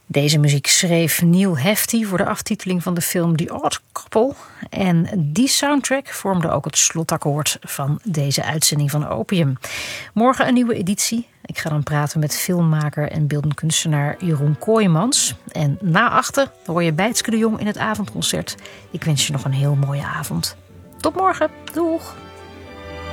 Deze muziek schreef Neil Hefti voor de aftiteling van de film The Odd Couple. En die soundtrack vormde ook het slotakkoord van deze uitzending van Opium. Morgen een nieuwe editie. Ik ga dan praten met filmmaker en beeldend kunstenaar Jeroen Kooijmans. En na 8 hoor je Bijtske de Jong in het avondconcert. Ik wens je nog een heel mooie avond. Tot morgen. Doeg!